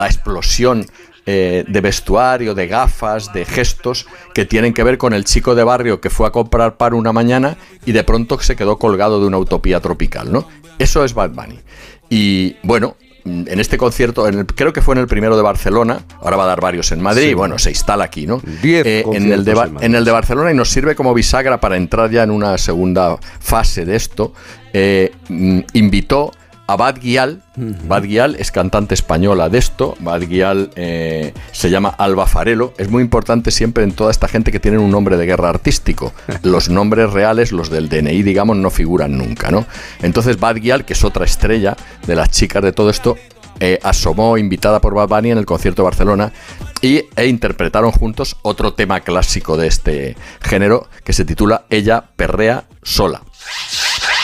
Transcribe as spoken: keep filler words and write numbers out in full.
la explosión eh, de vestuario, de gafas, de gestos que tienen que ver con el chico de barrio que fue a comprar pan una mañana y de pronto se quedó colgado de una utopía tropical, ¿no? Eso es Bad Bunny. Y bueno, en este concierto, en el, creo que fue en el primero de Barcelona, ahora va a dar varios en Madrid, sí. Y bueno, se instala aquí, ¿no? Diez eh, en, el de, en, en el de Barcelona, y nos sirve como bisagra para entrar ya en una segunda fase de esto. Eh, invitó a Bad Gyal. Uh-huh. Bad Gyal es cantante española de esto. Bad Gyal eh, se llama Alba Farelo. Es muy importante siempre en toda esta gente que tienen un nombre de guerra artístico. Los nombres reales, los del D N I, digamos, no figuran nunca, ¿no? Entonces Bad Gyal, que es otra estrella de las chicas de todo esto, eh, asomó invitada por Bad Bunny en el concierto de Barcelona y, e interpretaron juntos otro tema clásico de este género que se titula Ella perrea sola.